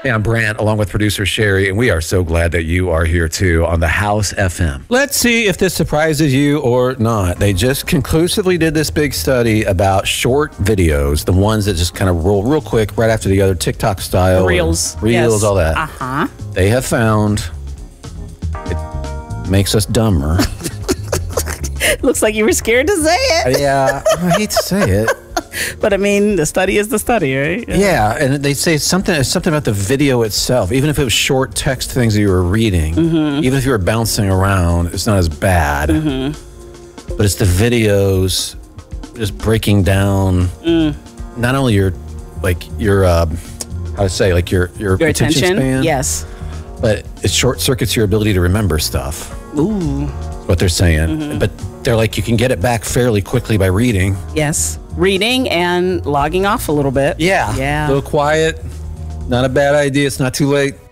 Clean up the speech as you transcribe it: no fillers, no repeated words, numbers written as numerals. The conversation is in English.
Hey, I'm Brant, along with producer Sherry, and we are so glad that you are here too on the House FM. Let's see if this surprises you or not. They just conclusively did this big study about short videos, the ones that just kind of roll real quick right after the other, TikTok style. Reels. Reels, yes. all that. Uh-huh. They have found it makes us dumber. Looks like you were scared to say it. Yeah, I hate to say it. But I mean, the study is the study, right? Yeah, and they say something about the video itself. Even if it was short text things that you were reading, even if you were bouncing around, it's not as bad. But it's the videos just breaking down not only your how to say, like your attention span. Yes. But it short circuits your ability to remember stuff. Ooh. That's what they're saying. But they're like, you can get it back fairly quickly by reading. Yes. Reading and logging off a little bit. Yeah. Yeah. A little quiet. Not a bad idea. It's not too late.